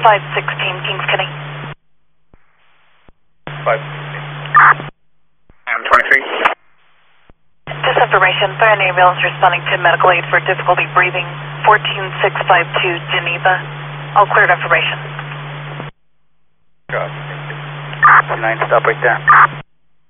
516 Kings Kenny. 516. I'm 23. This information, Fire and Ambulance responding to medical aid for difficulty breathing, 14652 Geneva. All cleared information. Go. 9, stop right there.